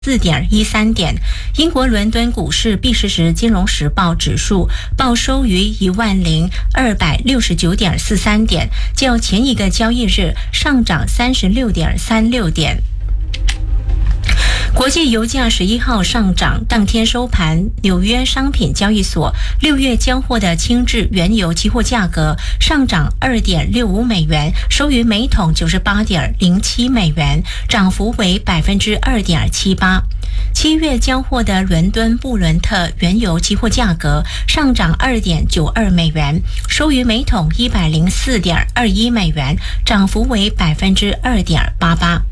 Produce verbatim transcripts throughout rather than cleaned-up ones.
四点一三点，英国伦敦股市毕市时金融时报指数报收于一万零二百六十九点四三点，较前一个交易日上涨三十六点三六点。国际油价十一号上涨，当天收盘，纽约商品交易所六月交货的轻质原油期货价格上涨 二点六五美元，收于每桶 九十八点零七美元，涨幅为 百分之二点七八。七月交货的伦敦布伦特原油期货价格上涨 二点九二美元，收于每桶 一百零四点二一美元，涨幅为 百分之二点八八。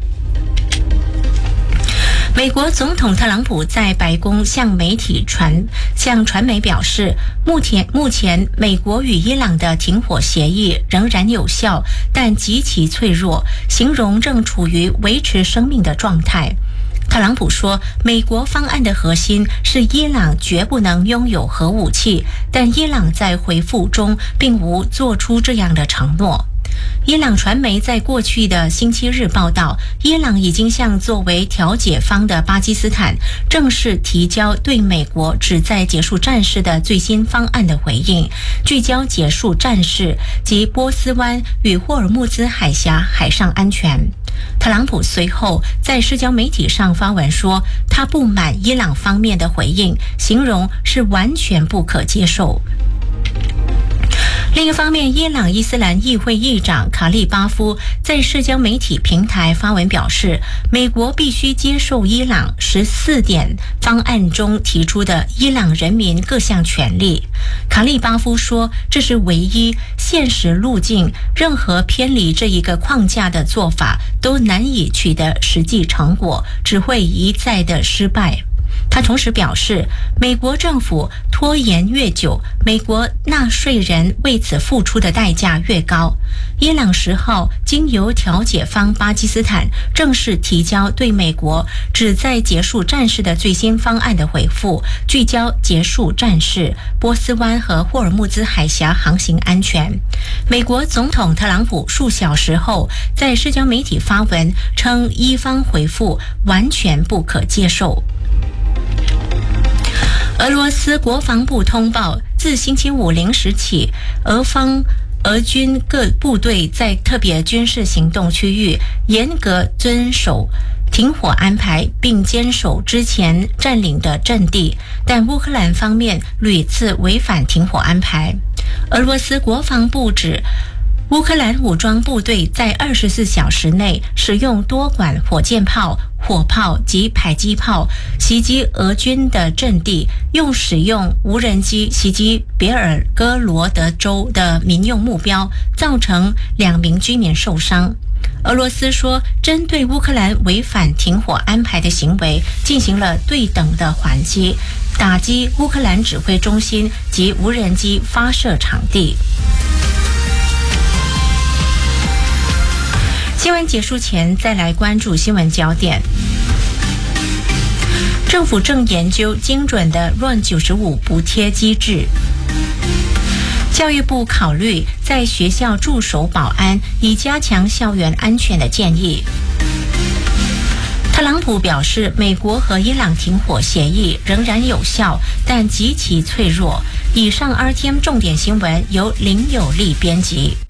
美国总统特朗普在白宫向媒体传向传媒表示，目前目前美国与伊朗的停火协议仍然有效，但极其脆弱，形容正处于维持生命的状态。特朗普说，美国方案的核心是伊朗绝不能拥有核武器，但伊朗在回复中并无做出这样的承诺。伊朗传媒在过去的星期日报道，伊朗已经向作为调解方的巴基斯坦正式提交对美国旨在结束战事的最新方案的回应，聚焦结束战事及波斯湾与霍尔木兹海峡海上安全。特朗普随后在社交媒体上发文说，他不满伊朗方面的回应，形容是完全不可接受。另一方面，伊朗伊斯兰议会议长卡利巴夫在社交媒体平台发文表示，美国必须接受伊朗十四点方案中提出的伊朗人民各项权利。卡利巴夫说，这是唯一现实路径，任何偏离这一个框架的做法都难以取得实际成果，只会一再的失败。他同时表示，美国政府拖延越久，美国纳税人为此付出的代价越高。伊朗十号经由调解方巴基斯坦正式提交对美国旨在结束战事的最新方案的回复，聚焦结束战事、波斯湾和霍尔木兹海峡航行安全。美国总统特朗普数小时后在社交媒体发文称，伊方回复完全不可接受。俄罗斯国防部通报，自星期五零时起，俄方俄军各部队在特别军事行动区域严格遵守停火安排，并坚守之前占领的阵地，但乌克兰方面屡次违反停火安排。俄罗斯国防部指，乌克兰武装部队在二十四小时内使用多管火箭炮、火炮及迫击炮袭击俄军的阵地，用使用无人机袭击别尔哥罗德州的民用目标，造成两名居民受伤。俄罗斯说，针对乌克兰违反停火安排的行为进行了对等的还击，打击乌克兰指挥中心及无人机发射场地。新闻结束前，再来关注新闻焦点。政府正研究精准的 R O N 九十五补贴机制。教育部考虑在学校驻守保安，以加强校园安全的建议。特朗普表示，美国和伊朗停火协议仍然有效，但极其脆弱。以上 R T M 重点新闻由林有利编辑。